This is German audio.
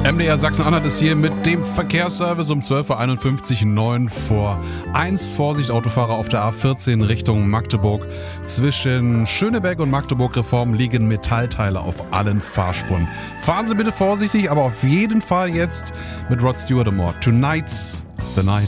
MDR Sachsen-Anhalt ist hier mit dem Verkehrsservice um 12.51 Uhr, 9 vor 1. Vorsicht, Autofahrer auf der A14 Richtung Magdeburg. Zwischen Schöneberg und Magdeburg-Reform liegen Metallteile auf allen Fahrspuren. Fahren Sie bitte vorsichtig, aber auf jeden Fall jetzt mit Rod Stewart und more. Tonight's the night.